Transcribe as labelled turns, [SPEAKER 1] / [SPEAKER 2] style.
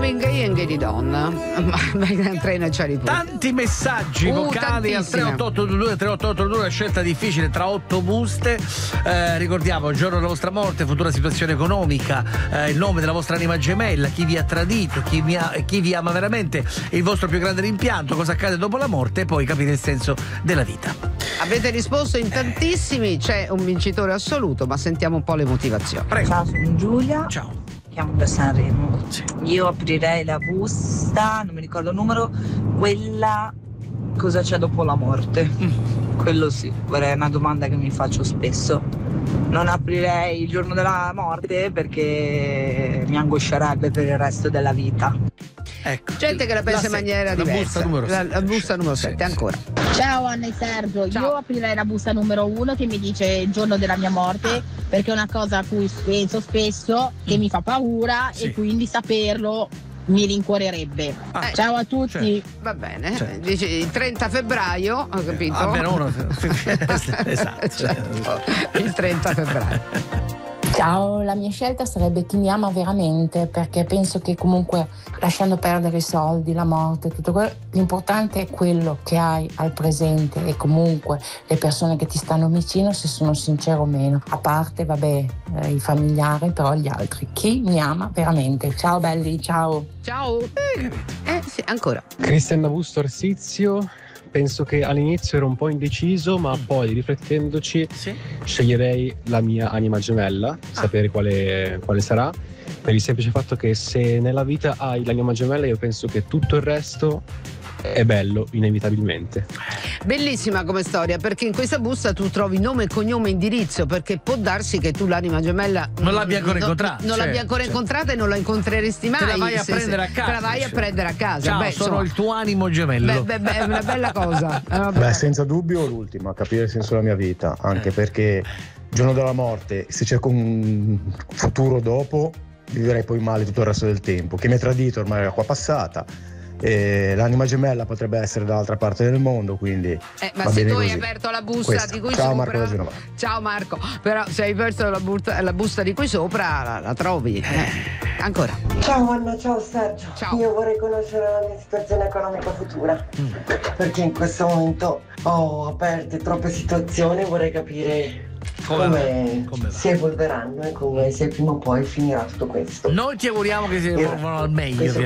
[SPEAKER 1] Marvin Gaye e Gay Donna. Treno c'hai tu.
[SPEAKER 2] Tanti messaggi vocali al 38822 una scelta difficile tra 8 buste. Ricordiamo il giorno della vostra morte, futura situazione economica, il nome della vostra anima gemella, chi vi ha tradito, chi vi ama veramente, il vostro più grande rimpianto, cosa accade dopo la morte e poi capire il senso della vita.
[SPEAKER 1] Avete risposto in tantissimi, c'è un vincitore assoluto, ma sentiamo un po' le motivazioni.
[SPEAKER 2] Prego.
[SPEAKER 3] Ciao, sono Giulia.
[SPEAKER 2] Ciao.
[SPEAKER 3] Chiamo da Sanremo.
[SPEAKER 2] Sì.
[SPEAKER 3] Io aprirei la busta, non mi ricordo il numero, quella cosa c'è dopo la morte. Quello sì, è una domanda che mi faccio spesso. Non aprirei il giorno della morte perché mi angoscerebbe per il resto della vita.
[SPEAKER 2] Ecco.
[SPEAKER 1] Gente che la pensa in maniera diversa.
[SPEAKER 2] Busta numero 7.
[SPEAKER 1] La busta numero 7, ancora.
[SPEAKER 4] Ciao Anna e Sergio,
[SPEAKER 1] Ciao.
[SPEAKER 4] io aprirei la busta numero 1 che mi dice il giorno della mia morte, perché è una cosa a cui penso spesso, che mi fa paura
[SPEAKER 2] Sì.
[SPEAKER 4] e quindi saperlo mi rincuorerebbe. Ciao a tutti.
[SPEAKER 1] Va bene,
[SPEAKER 2] Certo.
[SPEAKER 1] dice il 30 febbraio, ho capito?
[SPEAKER 2] Almeno uno. Esatto.
[SPEAKER 1] Certo, il 30 febbraio.
[SPEAKER 5] Ciao, la mia scelta sarebbe chi mi ama veramente, perché penso che comunque lasciando perdere i soldi, la morte, tutto quello, l'importante è quello che hai al presente e comunque le persone che ti stanno vicino, se sono sincero o meno. A parte, vabbè, i familiari, però gli altri. Chi mi ama veramente. Ciao belli, ciao.
[SPEAKER 1] Ciao. Sì, ancora.
[SPEAKER 6] Cristian D'Augusto Arsizio. Penso che all'inizio ero un po' indeciso, ma poi riflettendoci
[SPEAKER 2] Sì.
[SPEAKER 6] sceglierei la mia anima gemella, sapere quale sarà, per il semplice fatto che se nella vita hai l'anima gemella io penso che tutto il resto è bello inevitabilmente.
[SPEAKER 1] Bellissima come storia, perché in questa busta tu trovi nome, cognome, indirizzo, perché può darsi che tu l'anima gemella
[SPEAKER 2] Non l'abbia ancora incontrata.
[SPEAKER 1] non l'abbia ancora incontrata e non la incontreresti mai.
[SPEAKER 2] Te la vai a prendere a casa.
[SPEAKER 1] Te la vai a prendere a casa.
[SPEAKER 2] Ciao,
[SPEAKER 1] Beh,
[SPEAKER 2] sono
[SPEAKER 1] insomma,
[SPEAKER 2] il tuo animo gemello.
[SPEAKER 1] è una bella cosa.
[SPEAKER 7] Beh, senza dubbio l'ultima, capire il senso della mia vita, anche perché il giorno della morte, se cerco un futuro dopo, vivrei poi male tutto il resto del tempo. Chi mi ha tradito ormai era qua passata, e l'anima gemella potrebbe essere dall'altra parte del mondo, quindi
[SPEAKER 1] ma
[SPEAKER 7] va
[SPEAKER 1] se
[SPEAKER 7] bene
[SPEAKER 1] tu hai
[SPEAKER 7] così.
[SPEAKER 1] aperto la busta
[SPEAKER 7] Questa.
[SPEAKER 1] di qui
[SPEAKER 7] Ciao,
[SPEAKER 1] sopra.
[SPEAKER 7] Marco da Genova.
[SPEAKER 1] Ciao Marco, però se hai aperto la busta di qui sopra la trovi. Ancora.
[SPEAKER 8] Ciao Anna, ciao Sergio.
[SPEAKER 1] Ciao.
[SPEAKER 8] Io vorrei conoscere la mia situazione economica futura, perché in questo momento ho aperte troppe situazioni e vorrei capire come si evolveranno e come se prima o poi finirà tutto questo.
[SPEAKER 2] Noi ti auguriamo che si evolvano al meglio.
[SPEAKER 8] Questo